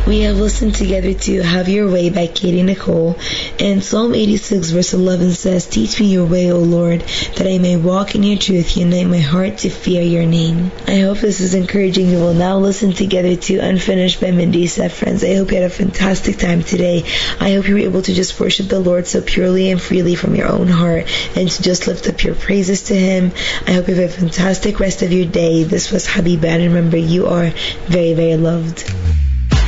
We have listened together to Have Your Way by Katie Nicole, and Psalm 86 verse 11 says, Teach me your way, O Lord, that I may walk in your truth. Unite my heart to fear your name. I hope this is encouraging. We will now listen together to Unfinished by Mandisa. Friends, I hope you had a fantastic time today. I hope you were able to just worship the Lord so purely and freely from your own heart and to just lift up your praises to Him. I hope you have a fantastic rest of your day. This was Habiba, and remember, you are very, very loved.